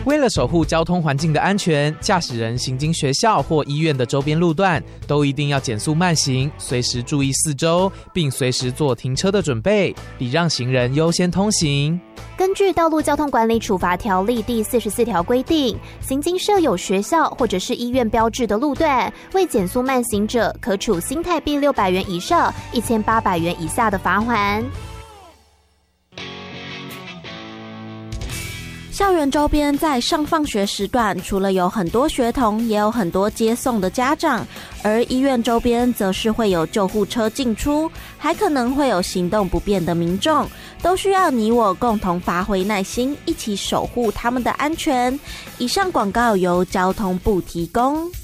为了守护交通环境的安全，驾驶人行经学校或医院的周边路段，都一定要减速慢行，随时注意四周，并随时做停车的准备，礼让行人优先通行。 根据《道路交通管理处罚条例》第44条规定，行经设有学校或者是医院标志的路段，未减速慢行者，可处新台币600元以上1800元以下的罚锾。 校园周边在上放学时段，除了有很多学童，也有很多接送的家长，而医院周边则是会有救护车进出，还可能会有行动不便的民众，都需要你我共同发挥耐心，一起守护他们的安全。以上广告由交通部提供。